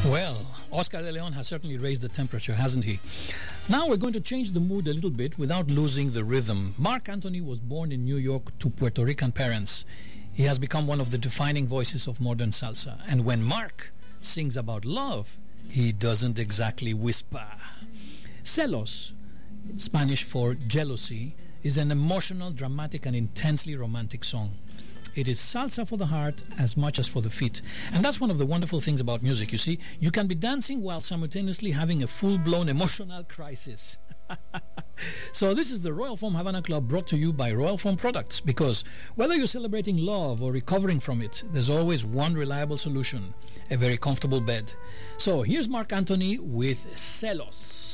Well, Oscar de Leon has certainly raised the temperature, hasn't he? Now we're going to change the mood a little bit without losing the rhythm. Marc Anthony was born in New York to Puerto Rican parents. He has become one of the defining voices of modern salsa. And when Marc sings about love, he doesn't exactly whisper. Celos, Spanish for jealousy, is an emotional, dramatic, and intensely romantic song. It is salsa for the heart as much as for the feet. And that's one of the wonderful things about music, you see. You can be dancing while simultaneously having a full-blown emotional crisis. So this is the Royal Foam Havana Club, brought to you by Royal Foam Products, because whether you're celebrating love or recovering from it, there's always one reliable solution: a very comfortable bed. So here's Marc Anthony with Celos.